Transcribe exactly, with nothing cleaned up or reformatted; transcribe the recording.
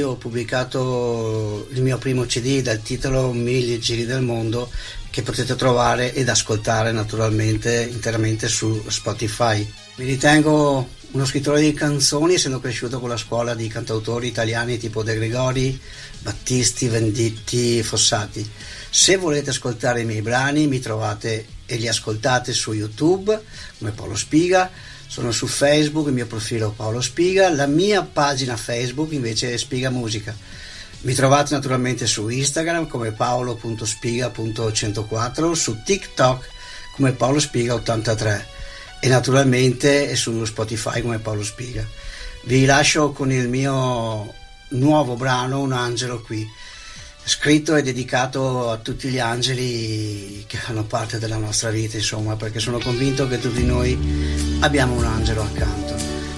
ho pubblicato il mio primo C D dal titolo Mille giri del mondo, che potete trovare ed ascoltare naturalmente interamente su Spotify. Mi ritengo uno scrittore di canzoni, essendo cresciuto con la scuola di cantautori italiani tipo De Gregori, Battisti, Venditti, Fossati. Se volete ascoltare i miei brani mi trovate e li ascoltate su YouTube come Paolo Spiga, sono su Facebook, il mio profilo Paolo Spiga, la mia pagina Facebook invece è Spiga Musica. Mi trovate naturalmente su Instagram come paolo punto spiga punto centoquattro, su TikTok come Paolo Spiga ottantatré e naturalmente su Spotify come Paolo Spiga. Vi lascio con il mio nuovo brano Un angelo qui, scritto e dedicato a tutti gli angeli che fanno parte della nostra vita, insomma, perché sono convinto che tutti noi abbiamo un angelo accanto.